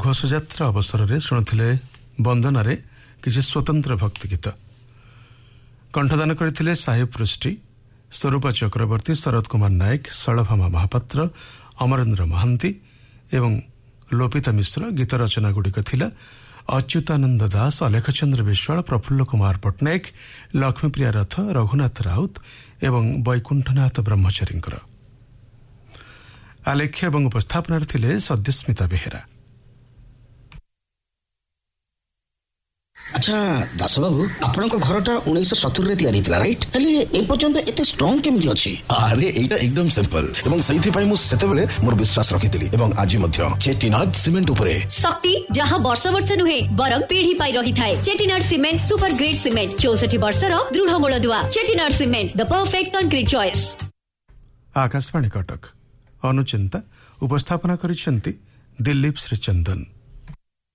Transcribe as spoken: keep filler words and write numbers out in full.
ଘୋଷଯାତ୍ରା ଅବସରରେ ଶୁଣୁଥିଲେ ବନ୍ଦନାରେ କିଛି ସ୍ୱତନ୍ତ୍ର ଭକ୍ତି ଗୀତ। କଣ୍ଠଦାନ କରିଥିଲେ ସାହେବ ପୃଷ୍ଟି, ସ୍ୱରୂପା ଚକ୍ରବର୍ତ୍ତୀ, ଶରତ କୁମାର ନାୟକ, ଶଳଭାମା ମହାପାତ୍ର, ଅମରେନ୍ଦ୍ର ମହାନ୍ତି ଏବଂ ଲୋପିତା ମିଶ୍ର। ଗୀତ ରଚନାଗୁଡ଼ିକ ଥିଲା ଅଚ୍ୟୁତାନନ୍ଦ ଦାସ, ଅଲେଖଚନ୍ଦ୍ର ବିଶ୍ୱାଳ, ପ୍ରଫୁଲ୍ଲ କୁମାର ପଟ୍ଟନାୟକ, ଲକ୍ଷ୍ମୀପ୍ରିୟା ରଥ, ରଘୁନାଥ ରାଉତ ଏବଂ ବୈକୁଣ୍ଠନାଥ ବ୍ରହ୍ମଚାରୀଙ୍କର। ଆଲେଖ୍ୟ ଏବଂ ଉପସ୍ଥାପନାରେ ଥିଲେ ସଦ୍ୟସ୍ମିତା ବେହେରା। আচ্ছা দাসবাবু, আপনার ঘরটা উনিশশো সতুরি তৈরি হয়েছিল রাইট? হলে এ পর্যন্ত এত স্ট্রং কেমিতি অছি? আরে এইটা একদম সিম্পল এবং সেইথিপাই মু সেতেবেলে মোর বিশ্বাস রখিଥିଲି এবং আজি মধ্য চেটিনাড সিমেন্ট উপরে শক্তি যাহা বর্ষ বর্ষ নুহে বরং পিঢ়ি পাই রহিথায়। Chettinad cement super grade cement, চৌষঠি বর্ষর দৃঢ় মূলদুয়া। চেটিনাড সিমেন্ট, দ perfect concrete choice. Akashvani Cuttack. অনুচিন্তা উপস্থাপনা କରିଛନ୍ତି ଦିଲ୍ଲୀପ ଶ୍ରୀଚନ୍ଦନ।